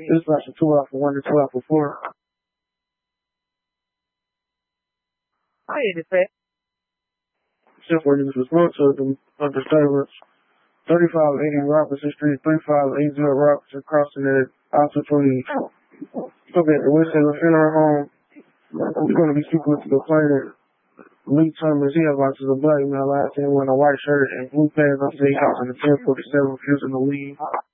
This is for 2 out for 1 and 2 out for 4. I ain't the fact. Shift orders response to the disturbance. 3580 Robinson Street, 3580 Robinson crossing at opportunity. Okay, we're saying within our home, we're going to be speaking with the complainant. Lee Thomas, he has lots of black male last name wearing a white shirt and blue pants on stage house in the 1047 refusing to leave.